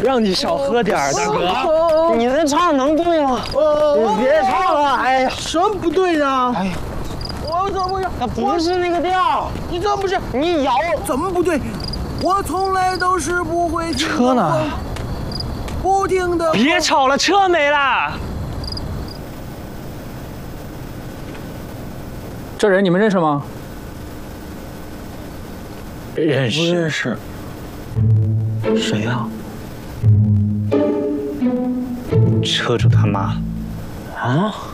让你少喝点儿，大哥。你这唱能对吗？你别唱了，哎呀， 什么不对呢？ 哎呀， 我怎么不是？ 那不是那个调， 你怎么不是？ 你摇怎么不对？我从来都是不会听车呢？ 不停的。 别吵了，车没了。 这人你们认识吗？ 认识。不认识。谁呀？车主他妈。啊？